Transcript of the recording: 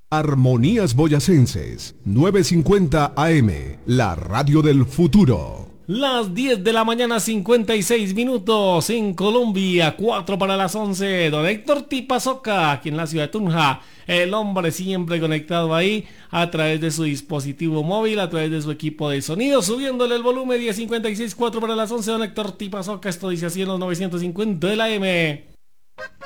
Armonías Boyacenses, 950 AM, la radio del futuro. Las 10 de la mañana, 56 minutos en Colombia, 4 para las 11. Don Héctor Tipazoca, aquí en la ciudad de Tunja. El hombre siempre conectado ahí a través de su dispositivo móvil, a través de su equipo de sonido, subiéndole el volumen. 10:56, 4 para las 11. Don Héctor Tipazoca, esto dice así en los 950 de la M.